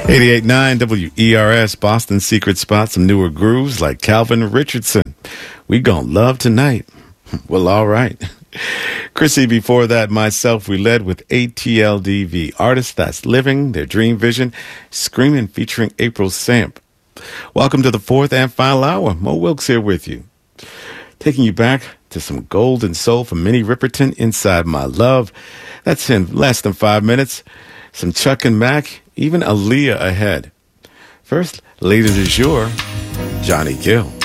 88.9 WERS, Boston Secret Spot, some newer grooves like Calvin Richardson. We gon' love tonight. Well, all right. Chrissy, before that, myself, we led with ATLDV, artists that's living their dream vision, Screaming featuring April Samp. Welcome to the fourth and final hour. Mo Wilkes here with you. Taking you back to some golden soul from Minnie Riperton, Inside My Love. That's in less than 5 minutes. Some Chuck and Mac, even Aaliyah ahead. First, ladies du jour, Johnny Gill.